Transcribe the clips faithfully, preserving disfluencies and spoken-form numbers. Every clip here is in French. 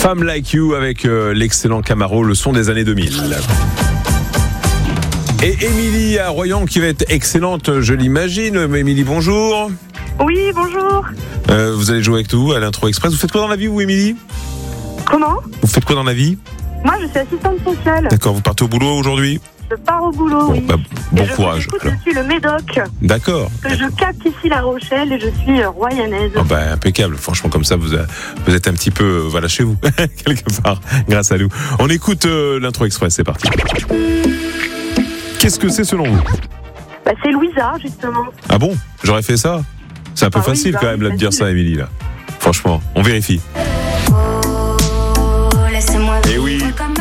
Femme Like You avec euh, l'excellent Camaro, le son des années deux mille. Et Émilie à Royan qui va être excellente, je l'imagine. Émilie, bonjour. Oui, bonjour. Euh, vous allez jouer avec nous à l'intro express. Vous faites quoi dans la vie, vous, Émilie ? Comment ? Vous faites quoi dans la vie ? Moi, je suis assistante sociale. D'accord, vous partez au boulot aujourd'hui ? Je pars au boulot, Bon, oui. bah, bon et je courage. Écoute, je suis le Médoc. D'accord. Que je capte ici La Rochelle et je suis royanaise. Oh bah, impeccable. Franchement, comme ça, vous, vous êtes un petit peu euh, voilà, chez vous, quelque part, grâce à nous. On écoute euh, l'intro express, c'est parti. Qu'est-ce que c'est selon vous ? Bah, c'est Louisa, justement. Ah bon ? J'aurais fait ça ? C'est un peu Ah oui, facile bah quand oui, même là, de facile. dire ça, Émilie. Là. Franchement, on vérifie. Eh oui.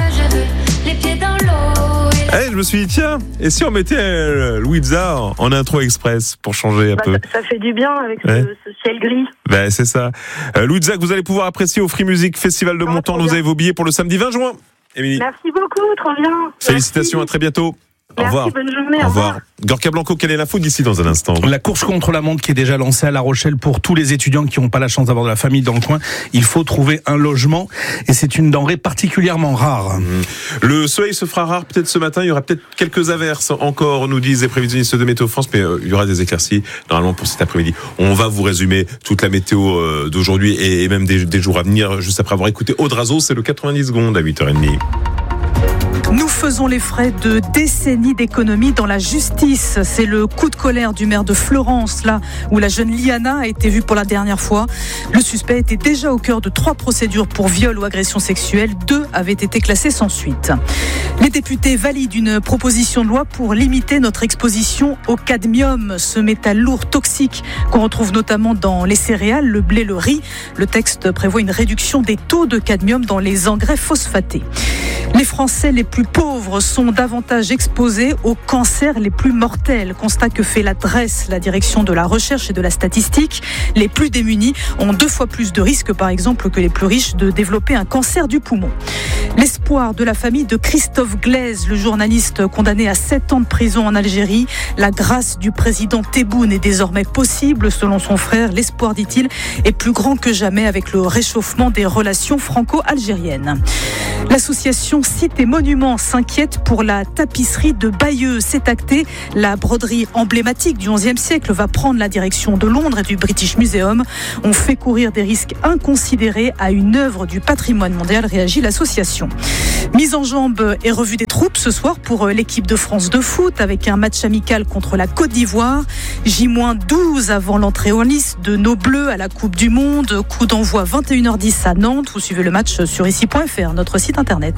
Eh, je me suis dit, tiens, et si on mettait euh, Louisa en, en intro express pour changer un Bah, peu ? ça, ça fait du bien avec Ouais. ce, ce ciel gris. Ben, c'est ça. Euh, Louisa, que vous allez pouvoir apprécier au Free Music Festival de Ah, Montand. trop Vous bien. avez vos billets pour le samedi vingt juin. Émilie, Merci beaucoup, trop bien. félicitations, à Merci. très bientôt. Au Merci, revoir. bonne journée. Au revoir. Gorka Blanco, quelle est l'info d'ici dans un instant ? La course contre la montre qui est déjà lancée à La Rochelle pour tous les étudiants qui n'ont pas la chance d'avoir de la famille dans le coin. Il faut trouver un logement et c'est une denrée particulièrement rare. Le soleil se fera rare peut-être ce matin. Il y aura peut-être quelques averses encore, nous disent les prévisionnistes de Météo France, mais euh, il y aura des éclaircies normalement pour cet après-midi. On va vous résumer toute la météo euh, d'aujourd'hui et, et même des, des jours à venir juste après avoir écouté Audrazo. C'est le quatre-vingt-dix secondes à huit heures trente. Nous faisons les frais de décennies d'économie dans la justice. C'est le coup de colère du maire de Florence, là où la jeune Liana a été vue pour la dernière fois. Le suspect était déjà au cœur de trois procédures pour viol ou agression sexuelle. Deux avaient été classées sans suite. Les députés valident une proposition de loi pour limiter notre exposition au cadmium, ce métal lourd toxique qu'on retrouve notamment dans les céréales, le blé, le riz. Le texte prévoit une réduction des taux de cadmium dans les engrais phosphatés. Les Français les plus pauvres sont davantage exposés aux cancers les plus mortels. Constat que fait la D R E S, la direction de la recherche et de la statistique. Les plus démunis ont deux fois plus de risques, par exemple, que les plus riches de développer un cancer du poumon. L'espoir de la famille de Christophe Glaise, le journaliste condamné à sept ans de prison en Algérie. La grâce du président Tebboune est désormais possible, selon son frère. L'espoir, dit-il, est plus grand que jamais avec le réchauffement des relations franco-algériennes. L'association Sites et Monuments s'inquiète pour la tapisserie de Bayeux. C'est acté, la broderie emblématique du onzième siècle va prendre la direction de Londres et du British Museum. On fait courir des risques inconsidérés à une œuvre du patrimoine mondial, réagit l'association. Mise en jambe et revue des troupes ce soir pour l'équipe de France de foot avec un match amical contre la Côte d'Ivoire. J douze avant l'entrée en lice de nos Bleus à la Coupe du Monde. Coup d'envoi vingt et une heures dix à Nantes. Vous suivez le match sur ici point f r, notre site internet.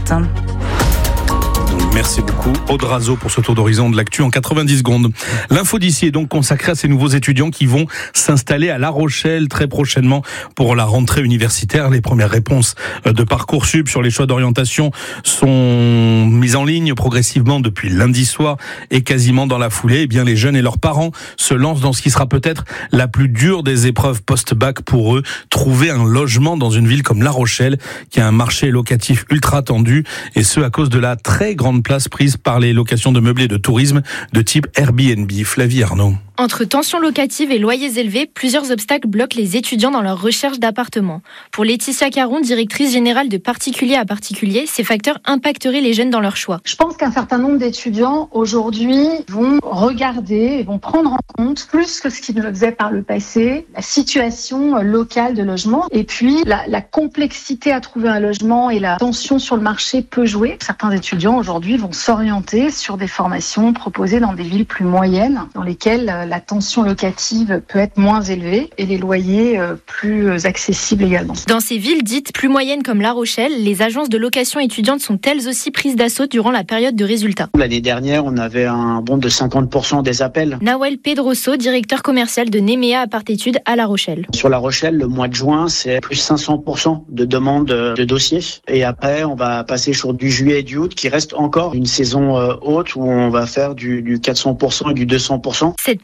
Merci beaucoup Audrazo pour ce tour d'horizon de l'actu en quatre-vingt-dix secondes. L'info d'ici est donc consacrée à ces nouveaux étudiants qui vont s'installer à La Rochelle très prochainement pour la rentrée universitaire. Les premières réponses de Parcoursup sur les choix d'orientation sont mises en ligne progressivement depuis lundi soir et quasiment dans la foulée. Eh bien, les jeunes et leurs parents se lancent dans ce qui sera peut-être la plus dure des épreuves post-bac pour eux. Trouver un logement dans une ville comme La Rochelle qui a un marché locatif ultra tendu et ce à cause de la très grande place prise par les locations de meublés de tourisme de type Airbnb. Flavie Arnaud. Entre tensions locatives et loyers élevés, plusieurs obstacles bloquent les étudiants dans leur recherche d'appartements. Pour Laetitia Caron, directrice générale de Particulier à Particulier, ces facteurs impacteraient les jeunes dans leur choix. Je pense qu'un certain nombre d'étudiants aujourd'hui vont regarder et vont prendre en compte plus que ce qu'ils ne le faisaient par le passé, la situation locale de logement et puis la, la complexité à trouver un logement et la tension sur le marché peut jouer. Certains étudiants aujourd'hui vont s'orienter sur des formations proposées dans des villes plus moyennes dans lesquelles la tension locative peut être moins élevée et les loyers plus accessibles également. Dans ces villes dites plus moyennes comme La Rochelle, les agences de location étudiantes sont elles aussi prises d'assaut durant la période de résultats. L'année dernière, on avait un bond de cinquante pour cent des appels. Nawel Pedroso, directeur commercial de Nemea Apart-Études à La Rochelle. Sur La Rochelle, le mois de juin, c'est plus cinq cents pour cent de demandes de dossiers. Et après, on va passer sur du juillet et du août qui reste encore une saison haute où on va faire du, du quatre cents pour cent et du deux cents pour cent. Cette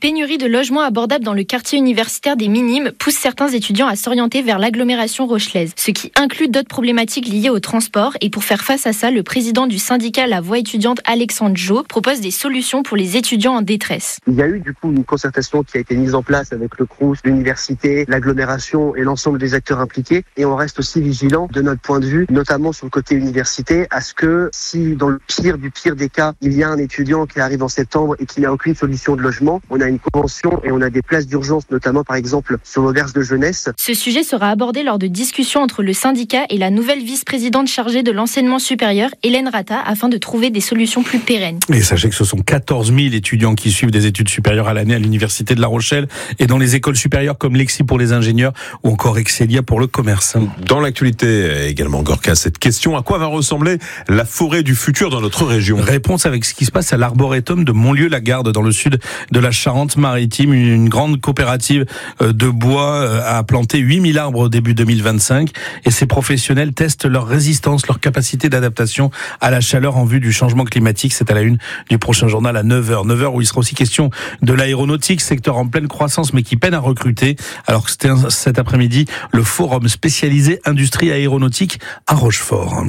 pénurie de logements abordables dans le quartier universitaire des Minimes pousse certains étudiants à s'orienter vers l'agglomération rochelaise, ce qui inclut d'autres problématiques liées au transport. Et pour faire face à ça, le président du syndicat La Voix étudiante, Alexandre Jo, propose des solutions pour les étudiants en détresse. Il y a eu du coup une concertation qui a été mise en place avec le Crous, l'université, l'agglomération et l'ensemble des acteurs impliqués. Et on reste aussi vigilant de notre point de vue, notamment sur le côté université, à ce que si dans le pire du pire des cas, il y a un étudiant qui arrive en septembre et qui n'a aucune solution de logement, on a une convention et on a des places d'urgence, notamment par exemple sur l'auberge de jeunesse. Ce sujet sera abordé lors de discussions entre le syndicat et la nouvelle vice-présidente chargée de l'enseignement supérieur, Hélène Rata, afin de trouver des solutions plus pérennes. Et sachez que ce sont quatorze mille étudiants qui suivent des études supérieures à l'année à l'université de La Rochelle et dans les écoles supérieures comme Lexi pour les ingénieurs ou encore Excelia pour le commerce. Dans l'actualité également, Gorka, cette question, à quoi va ressembler la forêt du futur dans notre région ? Réponse avec ce qui se passe à l'Arboretum de Montlieu-la-Garde dans le sud de la Charente-Maritime. Une grande coopérative de bois a planté huit mille arbres au début deux mille vingt-cinq et ces professionnels testent leur résistance, leur capacité d'adaptation à la chaleur en vue du changement climatique. C'est à la une du prochain journal à neuf heures. neuf heures où il sera aussi question de l'aéronautique, secteur en pleine croissance mais qui peine à recruter. Alors que c'était cet après-midi le forum spécialisé industrie aéronautique à Rochefort.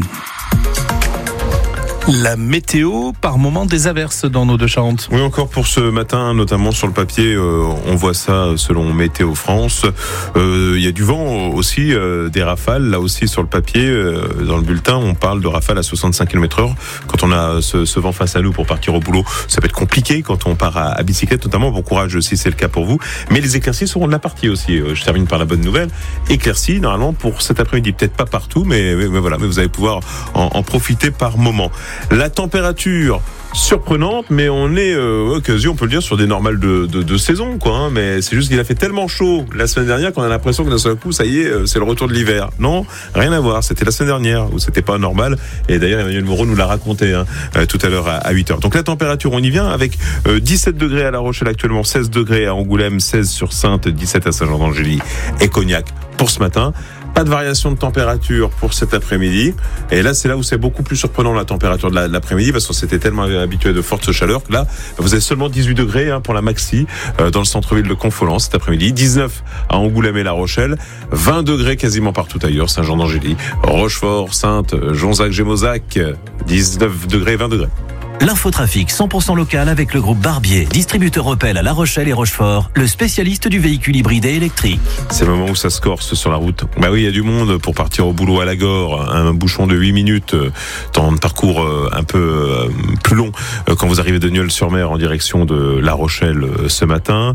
La météo, par moment des averses dans nos deux Charentes. Oui, encore pour ce matin, notamment sur le papier, euh, on voit ça selon Météo France. Euh, il y a du vent aussi, euh, des rafales. Là aussi sur le papier, euh, dans le bulletin, on parle de rafales à soixante-cinq kilomètres heure. Quand on a ce, ce vent face à nous pour partir au boulot, ça peut être compliqué quand on part à, à bicyclette, notamment. Bon courage si c'est le cas pour vous. Mais les éclaircies seront de la partie aussi. Euh, je termine par la bonne nouvelle. Éclaircies, normalement, pour cet après-midi. Peut-être pas partout, mais, mais, mais voilà. Mais vous allez pouvoir en, en profiter par moment. La température surprenante, mais on est euh, quasi, on peut le dire, sur des normales de, de, de saison, quoi. Hein, mais c'est juste qu'il a fait tellement chaud la semaine dernière qu'on a l'impression que d'un seul coup, ça y est, euh, c'est le retour de l'hiver. Non, rien à voir. C'était la semaine dernière où c'était pas normal. Et d'ailleurs, Emmanuel Moreau nous l'a raconté hein, euh, tout à l'heure à, à huit heures. Donc la température, on y vient avec euh, dix-sept degrés à La Rochelle actuellement, seize degrés à Angoulême, seize sur Saintes, dix-sept à Saint-Jean-d'Angély et Cognac pour ce matin. Pas de variation de température pour cet après-midi. Et là, c'est là où c'est beaucoup plus surprenant la température de l'après-midi parce qu'on s'était tellement habitué de fortes chaleurs que là, vous avez seulement dix-huit degrés hein, pour la maxi euh, dans le centre-ville de Confolens cet après-midi. dix-neuf à Angoulême et La Rochelle. vingt degrés quasiment partout ailleurs. Saint-Jean-d'Angély, Rochefort, Saintes, Jonzac-Gémozac. dix-neuf degrés, vingt degrés. L'infotrafic cent pour cent local avec le groupe Barbier, distributeur Opel à La Rochelle et Rochefort, le spécialiste du véhicule hybride et électrique. C'est le moment où ça se corse sur la route. Bah oui, il y a du monde pour partir au boulot à la Gore. Un bouchon de huit minutes, temps de parcours un peu plus long quand vous arrivez de Nieul-sur-Mer en direction de La Rochelle ce matin.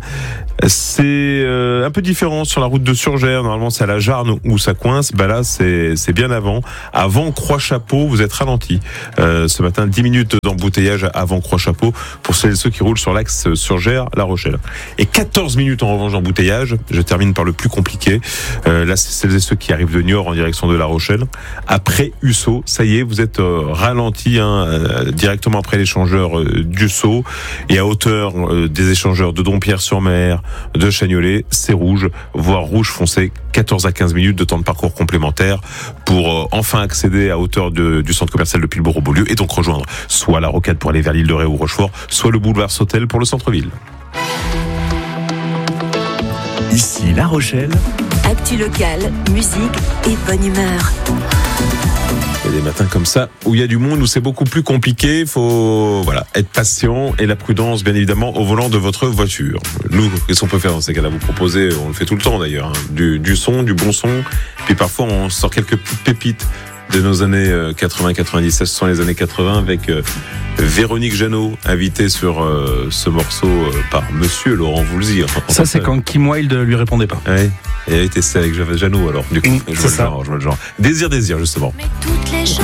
C'est un peu différent sur la route de Surgères. Normalement, c'est à la Jarne où ça coince. Bah là, c'est, c'est bien avant. Avant Croix-Chapeau, vous êtes ralenti. Euh, ce matin, dix minutes d'embouteillage avant Croix-Chapeau pour celles et ceux qui roulent sur l'axe Surgères-La Rochelle. Et quatorze minutes en revanche d'embouteillage. Je termine par le plus compliqué. Euh, là, c'est celles et ceux qui arrivent de Niort en direction de La Rochelle. Après Ussat, ça y est, vous êtes euh, ralenti hein, euh, directement après l'échangeur euh, d'Ussat et à hauteur euh, des échangeurs de Dompierre-sur-Mer, de Chagnolet, c'est rouge, voire rouge foncé. quatorze à quinze minutes de temps de parcours complémentaire pour euh, enfin accéder à hauteur de, du centre commercial de Pilboro-Beaulieu et donc rejoindre soit la Rocade pour aller vers l'île de Ré ou Rochefort, soit le boulevard Sautel pour le centre-ville. Ici La Rochelle. Actu locale, musique et bonne humeur. Il y a des matins comme ça où il y a du monde, où c'est beaucoup plus compliqué. Il faut voilà, être patient et la prudence, bien évidemment, au volant de votre voiture. Nous, qu'est-ce qu'on peut faire dans ces cas-là ? Vous proposez, on le fait tout le temps d'ailleurs, hein, du, du son, du bon son. Puis parfois, on sort quelques petites pépites de nos années quatre-vingts quatre-vingt-dix. Ce sont les années quatre-vingts avec euh, Véronique Jeannot, invitée sur euh, ce morceau euh, par Monsieur Laurent Voulzy. Enfin, ça, c'est quand Kim Wilde lui répondait pas. Oui. Et elle était avec Jeannot alors. Du coup, mmh, je, vois le genre, je vois le genre. Désir, désir, justement. Mais toutes les